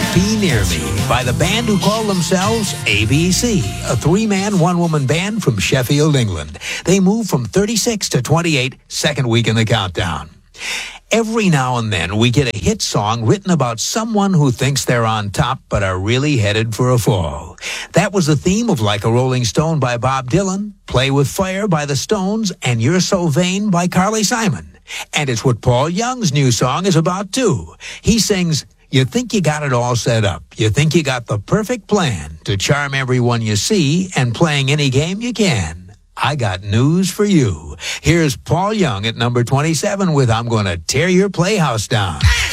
Be Near Me by the band who call themselves ABC, a three-man, one-woman band from Sheffield, England. They moved from 36 to 28, second week in the countdown. Every now and then we get a hit song written about someone who thinks they're on top but are really headed for a fall. That was the theme of Like a Rolling Stone by Bob Dylan, Play with Fire by the Stones, and You're So Vain by Carly Simon. And it's what Paul Young's new song is about too. He sings, "You think you got it all set up. You think you got the perfect plan to charm everyone you see and playing any game you can. I got news for you." Here's Paul Young at number 27 with I'm Gonna Tear Your Playhouse Down.